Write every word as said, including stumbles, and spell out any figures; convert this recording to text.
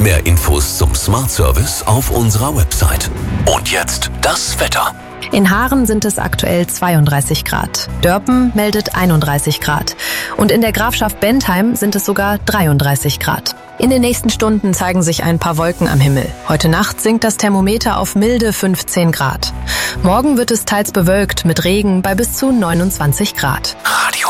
Mehr Infos zum Smart Service auf unserer Website. Und jetzt das Wetter. In Haaren sind es aktuell zweiunddreißig Grad. Dörpen meldet einunddreißig Grad. Und in der Grafschaft Bentheim sind es sogar dreiunddreißig Grad. In den nächsten Stunden zeigen sich ein paar Wolken am Himmel. Heute Nacht sinkt das Thermometer auf milde fünfzehn Grad. Morgen wird es teils bewölkt mit Regen bei bis zu neunundzwanzig Grad. Radio